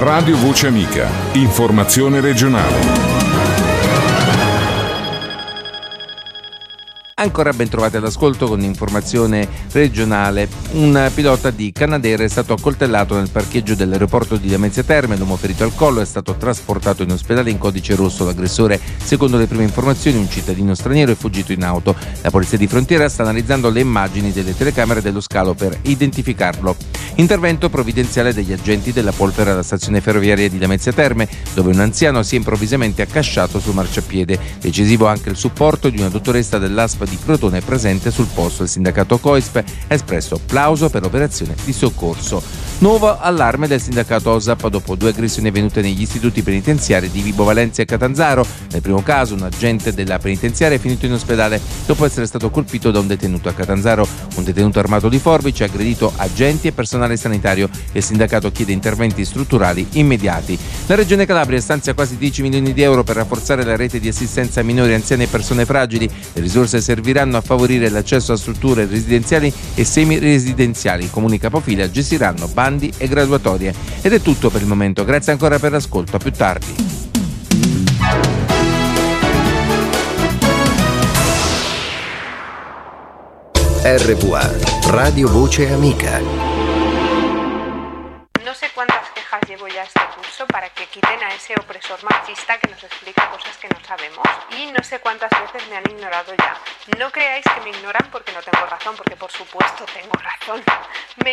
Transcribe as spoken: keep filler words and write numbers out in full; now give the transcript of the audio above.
Radio Voce Amica. Informazione regionale. Ancora ben trovati all'ascolto con informazione regionale. Un pilota di Canadair è stato accoltellato nel parcheggio dell'aeroporto di Lamezia Terme. L'uomo ferito al collo è stato trasportato in ospedale in codice rosso. L'aggressore, secondo le prime informazioni, un cittadino straniero, è fuggito in auto. La polizia di frontiera sta analizzando le immagini delle telecamere dello scalo per identificarlo. Intervento provvidenziale degli agenti della Polvere alla stazione ferroviaria di Lamezia Terme, dove un anziano si è improvvisamente accasciato sul marciapiede. Decisivo anche il supporto di una dottoressa dell'A S P di Crotone presente sul posto. Il sindacato COISP ha espresso plauso per l'operazione di soccorso. Nuovo allarme del sindacato O S A P dopo due aggressioni avvenute negli istituti penitenziari di Vibo Valentia e Catanzaro. Nel primo caso un agente della penitenziaria è finito in ospedale dopo essere stato colpito da un detenuto. A Catanzaro un detenuto armato di forbici ha aggredito agenti e personale sanitario. Il sindacato chiede interventi strutturali immediati. La Regione Calabria stanzia quasi dieci milioni di euro per rafforzare la rete di assistenza a minori, anziani e persone fragili. Le risorse serviranno a favorire l'accesso a strutture residenziali e semi-residenziali. I comuni capofila gestiranno bandi e graduatorie. Ed è tutto per il momento. Grazie ancora per l'ascolto. A più tardi. R V A, Radio Voce Amica. No sé cuántas quejas llevo ya este curso para que quiten a ese opresor machista que nos explica cosas que no sabemos, y no sé cuántas veces me han ignorado ya. No creáis que me ignoran porque no tengo razón, porque por supuesto tengo razón. Me